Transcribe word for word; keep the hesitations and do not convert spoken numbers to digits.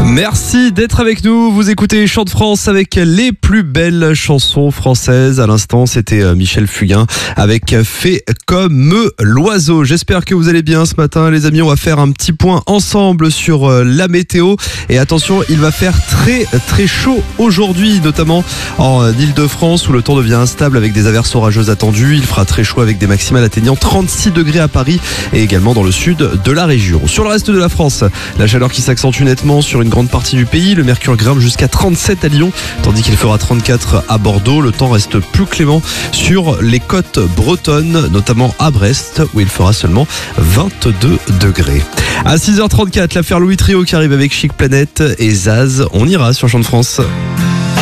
Merci d'être avec nous. Vous écoutez Chant de France avec les plus belles chansons françaises. À l'instant, c'était Michel Fugain avec Fait comme l'oiseau. J'espère que vous allez bien ce matin, les amis. On va faire un petit point ensemble sur la météo. Et attention, il va faire très très chaud aujourd'hui, notamment en Ile-de-France où le temps devient instable avec des averses orageuses attendues. Il fera très chaud avec des maximales atteignant trente-six degrés à Paris et également dans le sud de la région. Sur le reste de la France, la chaleur qui s'accentue nettement sur une grande partie du pays. Le mercure grimpe jusqu'à trente-sept à Lyon, tandis qu'il fera trente-quatre à Bordeaux. Le temps reste plus clément sur les côtes bretonnes, notamment à Brest, où il fera seulement vingt-deux degrés. À six heures trente-quatre, l'affaire Louis Trio qui arrive avec Chic Planète et Zaz. On ira sur Chant de France.